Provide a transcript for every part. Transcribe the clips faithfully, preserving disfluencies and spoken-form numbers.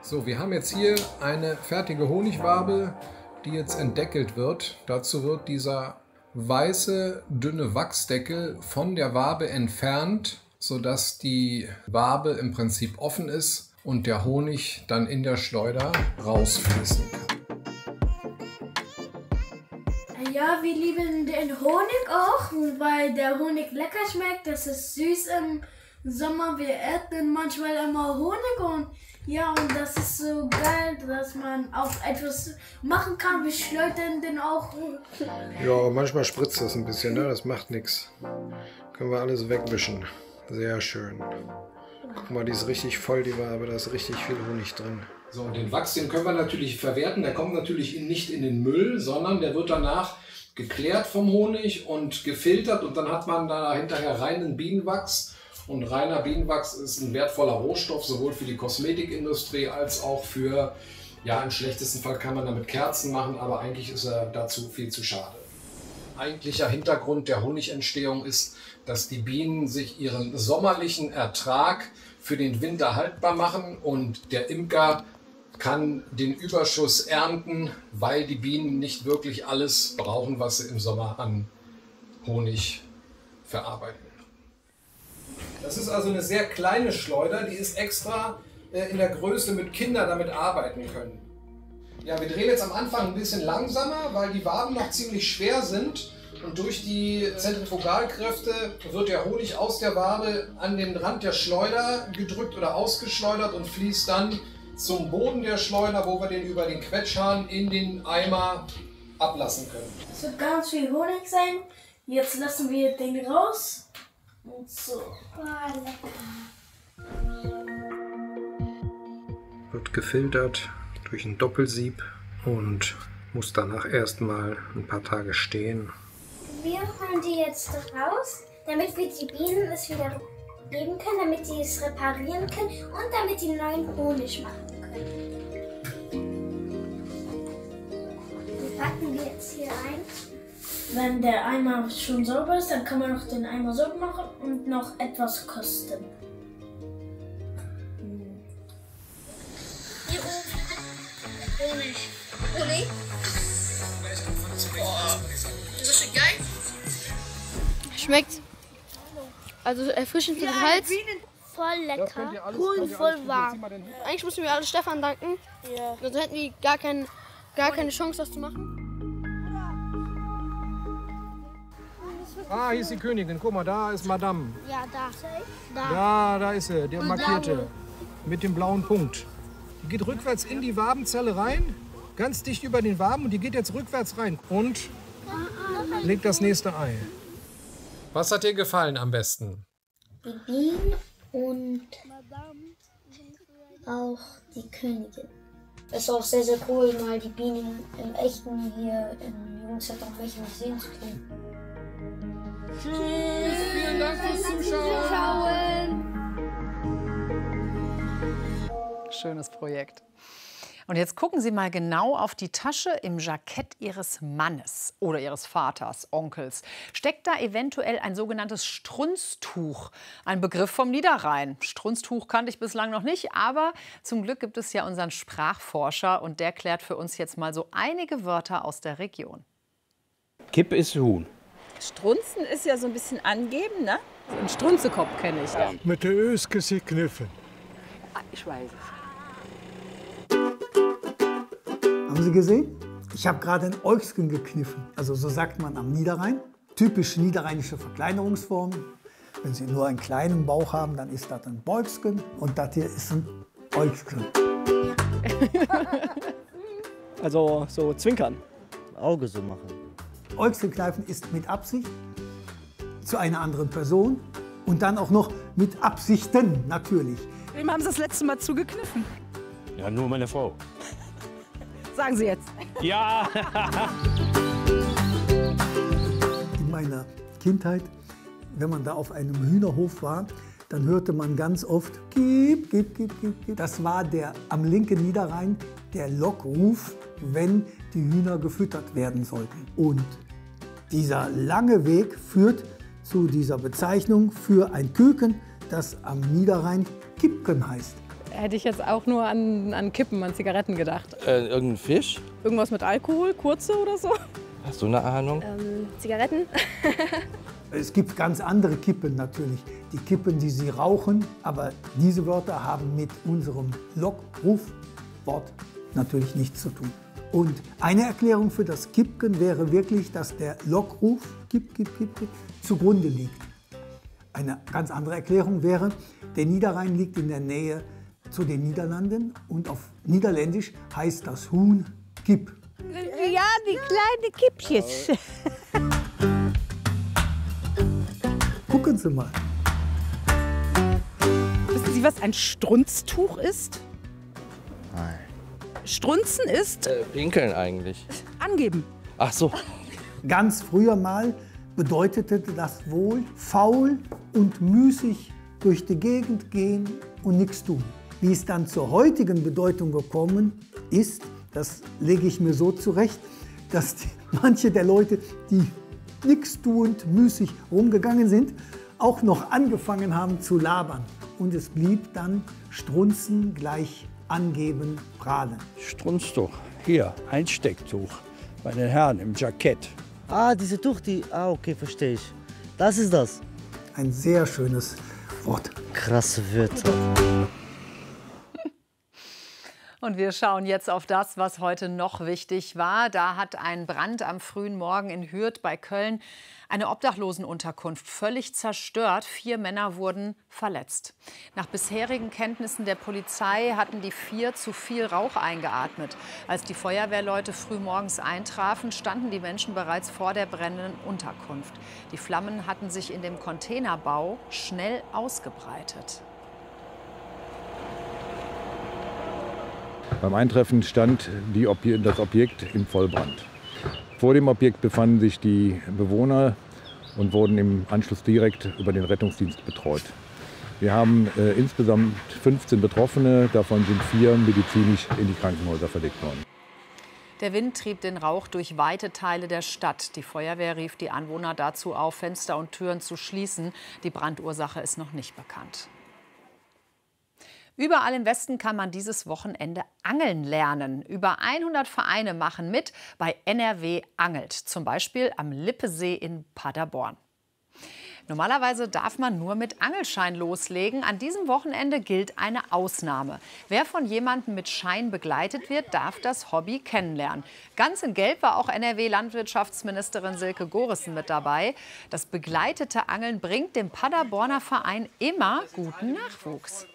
So, wir haben jetzt hier eine fertige Honigwabe, die jetzt entdeckelt wird. Dazu wird dieser weiße, dünne Wachsdeckel von der Wabe entfernt, sodass die Wabe im Prinzip offen ist und der Honig dann in der Schleuder rausfließen kann. Ja, wir lieben den Honig auch, weil der Honig lecker schmeckt. Das ist süß im Sommer. Wir essen manchmal immer Honig und ja, und das ist so geil, dass man auch etwas machen kann. Wir schleudern den auch. Ja, manchmal spritzt das ein bisschen, ne? Das macht nichts. Können wir alles wegwischen. Sehr schön. Guck mal, die ist richtig voll, die Wabe. Da ist richtig viel Honig drin. So, und den Wachs, den können wir natürlich verwerten. Der kommt natürlich nicht in den Müll, sondern der wird danach geklärt vom Honig und gefiltert. Und dann hat man da hinterher reinen Bienenwachs. Und reiner Bienenwachs ist ein wertvoller Rohstoff, sowohl für die Kosmetikindustrie als auch für, ja, im schlechtesten Fall kann man damit Kerzen machen, aber eigentlich ist er dazu viel zu schade. Eigentlicher Hintergrund der Honigentstehung ist, dass die Bienen sich ihren sommerlichen Ertrag für den Winter haltbar machen und der Imker kann den Überschuss ernten, weil die Bienen nicht wirklich alles brauchen, was sie im Sommer an Honig verarbeiten. Das ist also eine sehr kleine Schleuder, die ist extra äh, in der Größe, mit Kindern damit arbeiten können. Ja, wir drehen jetzt am Anfang ein bisschen langsamer, weil die Waben noch ziemlich schwer sind und durch die Zentrifugalkräfte wird der Honig aus der Wabe an den Rand der Schleuder gedrückt oder ausgeschleudert und fließt dann zum Boden der Schleuder, wo wir den über den Quetschhahn in den Eimer ablassen können. Es wird ganz viel Honig sein. Jetzt lassen wir den raus. Und so. Oh, lecker. Wird gefiltert durch ein Doppelsieb und muss danach erstmal ein paar Tage stehen. Wir holen die jetzt raus, damit wir die Bienen es wieder geben können, damit die es reparieren können und damit die neuen Honig machen können. Die packen wir jetzt hier ein. Wenn der Eimer schon sauber ist, dann kann man noch den Eimer sauber machen und noch etwas kosten. Hier oben Honig. Honig? Oh, ist das schon geil? Schmeckt also erfrischend für den Hals. Voll lecker. Cool und voll warm. Eigentlich müssen wir alle Stefan danken. Ja. Sonst hätten die gar, kein, gar keine Chance, das zu machen. Ah, hier ist die Königin. Guck mal, da ist Madame. Ja, da. Da. Da, da ist sie, der markierte. Mit dem blauen Punkt. Die geht rückwärts in die Wabenzelle rein, ganz dicht über den Waben und die geht jetzt rückwärts rein und legt das nächste Ei. Was hat dir gefallen am besten? Die Bienen und auch die Königin. Es ist auch sehr, sehr cool, mal die Bienen im Echten hier im Jugendzentrum Meching sehen zu können. Tschüss, vielen Dank fürs Zuschauen. Schönes Projekt. Und jetzt gucken Sie mal genau auf die Tasche im Jackett Ihres Mannes oder Ihres Vaters, Onkels. Steckt da eventuell ein sogenanntes Strunztuch? Ein Begriff vom Niederrhein. Strunztuch kannte ich bislang noch nicht, aber zum Glück gibt es ja unseren Sprachforscher und der klärt für uns jetzt mal so einige Wörter aus der Region. Kipp ist Huhn. Strunzen ist ja so ein bisschen angeben, ne? Ein Strunzekopf kenne ich dann. Mit der Öskesi kniffen. Ah, ich weiß es. Haben Sie gesehen? Ich habe gerade ein Äugsken gekniffen. Also so sagt man am Niederrhein. Typisch niederrheinische Verkleinerungsform. Wenn Sie nur einen kleinen Bauch haben, dann ist das ein Beugsken. Und das hier ist ein Äugsken. Also so zwinkern. Auge so machen. Äugsken kneifen ist mit Absicht zu einer anderen Person und dann auch noch mit Absichten natürlich. Wem haben Sie das letzte Mal zugekniffen? Ja, nur meine Frau. Sagen Sie jetzt. Ja! In meiner Kindheit, wenn man da auf einem Hühnerhof war, dann hörte man ganz oft Gib, gib, gib, gib, gib. Das war der am linken Niederrhein der Lockruf, wenn die Hühner gefüttert werden sollten. Und dieser lange Weg führt zu dieser Bezeichnung für ein Küken, das am Niederrhein Kipken heißt. hätte ich jetzt auch nur an, an Kippen, an Zigaretten gedacht. Äh, irgendein Fisch? Irgendwas mit Alkohol, kurze oder so? Hast du eine Ahnung? Ähm, Zigaretten? Es gibt ganz andere Kippen natürlich. Die Kippen, die Sie rauchen, aber diese Wörter haben mit unserem Lockrufwort natürlich nichts zu tun. Und eine Erklärung für das Kippken wäre wirklich, dass der Lockruf Kipp, Kipp, Kipp, Kipp, zugrunde liegt. Eine ganz andere Erklärung wäre, der Niederrhein liegt in der Nähe zu den Niederlanden und auf Niederländisch heißt das Huhn Kipp. Ja, die kleinen Kippchens. Gucken Sie mal. Wissen Sie, was ein Strunztuch ist? Nein. Strunzen ist? Äh, pinkeln eigentlich. Angeben. Ach so. Ganz früher mal bedeutete das wohl faul und müßig durch die Gegend gehen und nichts tun. Wie es dann zur heutigen Bedeutung gekommen ist, das lege ich mir so zurecht, dass die, manche der Leute, die nichts tuend müßig rumgegangen sind, auch noch angefangen haben zu labern. Und es blieb dann Strunzen gleich angeben, prahlen. Strunztuch, hier, ein Stecktuch bei den Herren im Jackett. Ah, diese Tuch, die... Ah, okay, verstehe ich. Das ist das. Ein sehr schönes Wort. Krasse Wörter. Und wir schauen jetzt auf das, was heute noch wichtig war. Da hat ein Brand am frühen Morgen in Hürth bei Köln eine Obdachlosenunterkunft völlig zerstört. Vier Männer wurden verletzt. Nach bisherigen Kenntnissen der Polizei hatten die vier zu viel Rauch eingeatmet. Als die Feuerwehrleute frühmorgens eintrafen, standen die Menschen bereits vor der brennenden Unterkunft. Die Flammen hatten sich in dem Containerbau schnell ausgebreitet. Beim Eintreffen stand die Obje- das Objekt im Vollbrand. Vor dem Objekt befanden sich die Bewohner und wurden im Anschluss direkt über den Rettungsdienst betreut. Wir haben äh, insgesamt fünfzehn Betroffene, davon sind vier medizinisch in die Krankenhäuser verlegt worden. Der Wind trieb den Rauch durch weite Teile der Stadt. Die Feuerwehr rief die Anwohner dazu auf, Fenster und Türen zu schließen. Die Brandursache ist noch nicht bekannt. Überall im Westen kann man dieses Wochenende angeln lernen. Über hundert Vereine machen mit bei N R W Angelt, zum Beispiel am Lippesee in Paderborn. Normalerweise darf man nur mit Angelschein loslegen. An diesem Wochenende gilt eine Ausnahme. Wer von jemandem mit Schein begleitet wird, darf das Hobby kennenlernen. Ganz in Gelb war auch N R W-Landwirtschaftsministerin Silke Gorissen mit dabei. Das begleitete Angeln bringt dem Paderborner Verein immer guten Nachwuchs.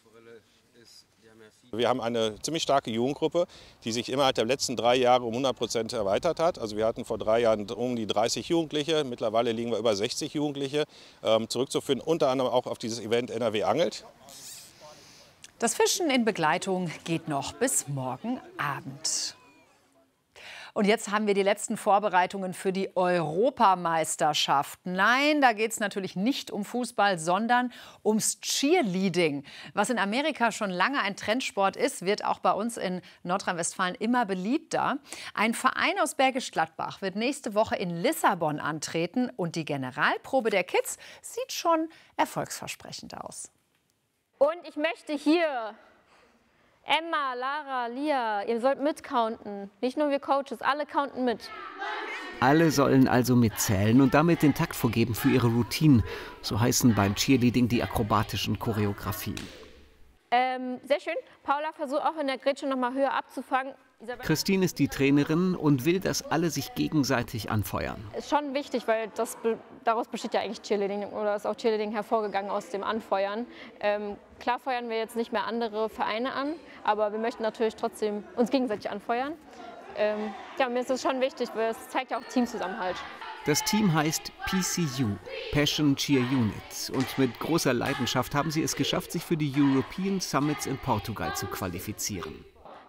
Wir haben eine ziemlich starke Jugendgruppe, die sich innerhalb der letzten drei Jahre um hundert Prozent erweitert hat. Also wir hatten vor drei Jahren um die dreißig Jugendliche, mittlerweile liegen wir über sechzig Jugendliche, ähm, zurückzuführen, unter anderem auch auf dieses Event N R W Angelt. Das Fischen in Begleitung geht noch bis morgen Abend. Und jetzt haben wir die letzten Vorbereitungen für die Europameisterschaft. Nein, da geht es natürlich nicht um Fußball, sondern ums Cheerleading. Was in Amerika schon lange ein Trendsport ist, wird auch bei uns in Nordrhein-Westfalen immer beliebter. Ein Verein aus Bergisch Gladbach wird nächste Woche in Lissabon antreten. Und die Generalprobe der Kids sieht schon erfolgsversprechend aus. Und ich möchte hier Emma, Lara, Lia, ihr sollt mitcounten. Nicht nur wir Coaches, alle counten mit. Alle sollen also mitzählen und damit den Takt vorgeben für ihre Routinen. So heißen beim Cheerleading die akrobatischen Choreografien. Ähm, sehr schön. Paula versucht auch in der Grätsche noch mal höher abzufangen. Isabel Christine ist die Trainerin und will, dass alle sich gegenseitig anfeuern. Ist schon wichtig, weil das, daraus besteht ja eigentlich Cheerleading oder ist auch Cheerleading hervorgegangen aus dem Anfeuern. Ähm, klar feuern wir jetzt nicht mehr andere Vereine an, aber wir möchten natürlich trotzdem uns gegenseitig anfeuern. Ähm, ja, mir ist das schon wichtig, weil es zeigt ja auch Teamzusammenhalt. Das Team heißt P C U, Passion Cheer Unit. Und mit großer Leidenschaft haben sie es geschafft, sich für die European Summits in Portugal zu qualifizieren.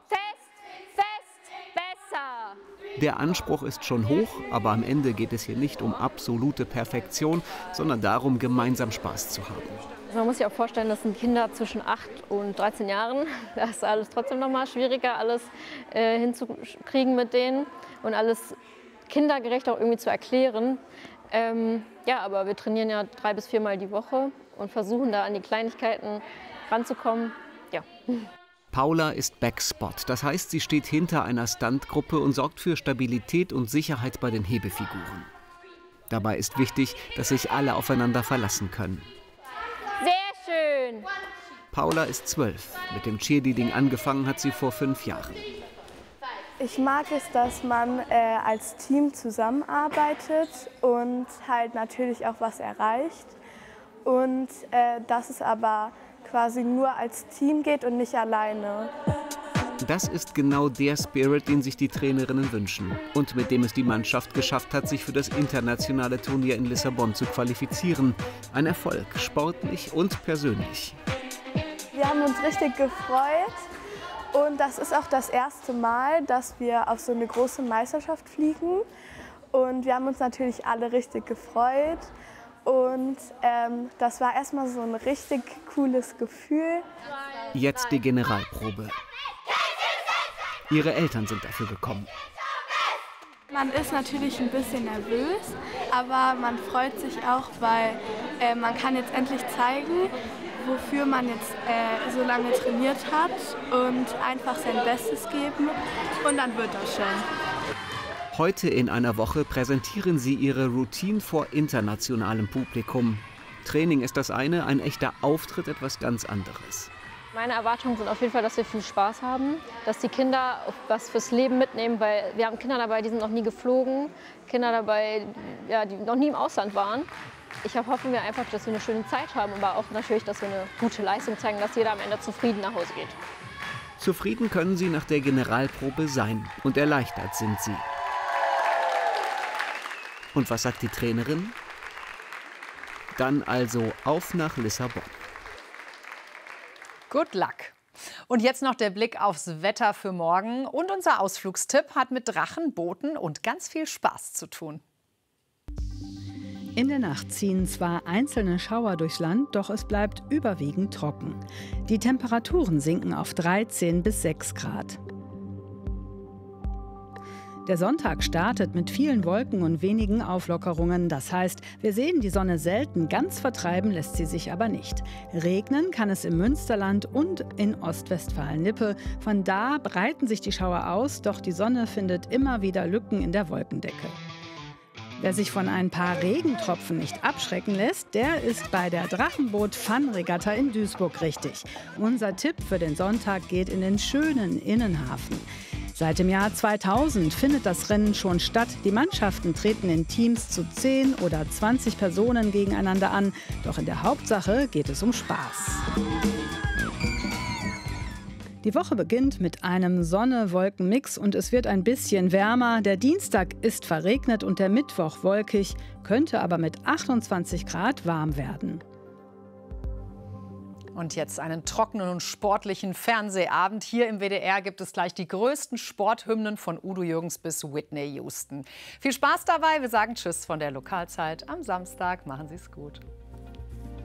Der Anspruch ist schon hoch, aber am Ende geht es hier nicht um absolute Perfektion, sondern darum, gemeinsam Spaß zu haben. Man muss sich auch vorstellen, das sind Kinder zwischen acht und dreizehn Jahren. Das ist alles trotzdem noch mal schwieriger, alles äh, hinzukriegen mit denen und alles kindergerecht auch irgendwie zu erklären. Ähm, ja, aber wir trainieren ja drei bis viermal die Woche und versuchen da an die Kleinigkeiten ranzukommen. ja. Paula ist Backspot, das heißt, sie steht hinter einer Stuntgruppe und sorgt für Stabilität und Sicherheit bei den Hebefiguren. Dabei ist wichtig, dass sich alle aufeinander verlassen können. Sehr schön! Paula ist zwölf. Mit dem Cheerleading angefangen hat sie vor fünf Jahren. Ich mag es, dass man äh, als Team zusammenarbeitet und halt natürlich auch was erreicht. Und äh, dass es aber quasi nur als Team geht und nicht alleine. Das ist genau der Spirit, den sich die Trainerinnen wünschen und mit dem es die Mannschaft geschafft hat, sich für das internationale Turnier in Lissabon zu qualifizieren. Ein Erfolg, sportlich und persönlich. Wir haben uns richtig gefreut und das ist auch das erste Mal, dass wir auf so eine große Meisterschaft fliegen. Und wir haben uns natürlich alle richtig gefreut. Und ähm, das war erstmal so ein richtig cooles Gefühl. Jetzt die Generalprobe. Ihre Eltern sind dafür gekommen. Man ist natürlich ein bisschen nervös, aber man freut sich auch, weil äh, man kann jetzt endlich zeigen, wofür man jetzt äh, so lange trainiert hat und einfach sein Bestes geben und dann wird das schon. Heute in einer Woche präsentieren sie ihre Routine vor internationalem Publikum. Training ist das eine, ein echter Auftritt etwas ganz anderes. Meine Erwartungen sind auf jeden Fall, dass wir viel Spaß haben, dass die Kinder was fürs Leben mitnehmen, weil wir haben Kinder dabei, die sind noch nie geflogen, Kinder dabei, ja, die noch nie im Ausland waren. Ich hoffe mir einfach, dass wir eine schöne Zeit haben, aber auch natürlich, dass wir eine gute Leistung zeigen, dass jeder am Ende zufrieden nach Hause geht. Zufrieden können sie nach der Generalprobe sein und erleichtert sind sie. Und was sagt die Trainerin? Dann also auf nach Lissabon. Good luck. Und jetzt noch der Blick aufs Wetter für morgen. Und unser Ausflugstipp hat mit Drachen, Booten und ganz viel Spaß zu tun. In der Nacht ziehen zwar einzelne Schauer durchs Land, doch es bleibt überwiegend trocken. Die Temperaturen sinken auf dreizehn bis sechs Grad. Der Sonntag startet mit vielen Wolken und wenigen Auflockerungen. Das heißt, wir sehen die Sonne selten, ganz vertreiben lässt sie sich aber nicht. Regnen kann es im Münsterland und in Ostwestfalen-Lippe. Von da breiten sich die Schauer aus, doch die Sonne findet immer wieder Lücken in der Wolkendecke. Wer sich von ein paar Regentropfen nicht abschrecken lässt, der ist bei der Drachenboot-Fun-Regatta in Duisburg richtig. Unser Tipp für den Sonntag geht in den schönen Innenhafen. Seit dem Jahr zweitausend findet das Rennen schon statt. Die Mannschaften treten in Teams zu zehn oder zwanzig Personen gegeneinander an. Doch in der Hauptsache geht es um Spaß. Die Woche beginnt mit einem Sonne-Wolken-Mix und es wird ein bisschen wärmer. Der Dienstag ist verregnet und der Mittwoch wolkig, könnte aber mit achtundzwanzig Grad warm werden. Und jetzt einen trockenen und sportlichen Fernsehabend. Hier im W D R gibt es gleich die größten Sporthymnen von Udo Jürgens bis Whitney Houston. Viel Spaß dabei. Wir sagen Tschüss von der Lokalzeit am Samstag. Machen Sie es gut.